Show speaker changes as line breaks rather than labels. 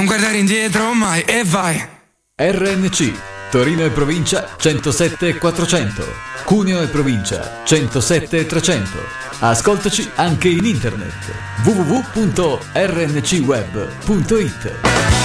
guardare indietro mai e vai.
RNC Torino e provincia 107 400, Cuneo e provincia 107 300. Ascoltaci anche in internet www.rncweb.it.